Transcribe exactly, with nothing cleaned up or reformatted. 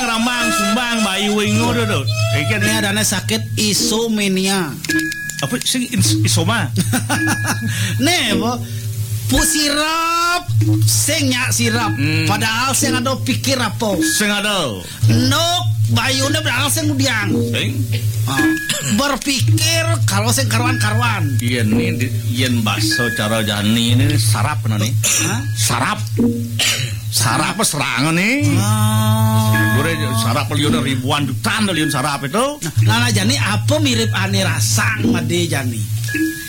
Rambang, Sumbang, Bayu Wingo do. Iki Ini adanya sakit isomania. apa sing isoma? Nih, bo, pu sirap, sing nyak sirap. Hmm. Padahal sing ada pikir apa? Sing ada. Nok bayunya berangkat sing udiang. Sing Ah, berpikir kalau sing karuan-karuan. yen ini yen bakso cara jani ini sarap no nih. Hah? Sarap. Sarap apa serangan nih? Ah. Gue sarap liun ribuan jutaan liun sarap itu. Nah, nah, Jani apa mirip ane rasang made Jani?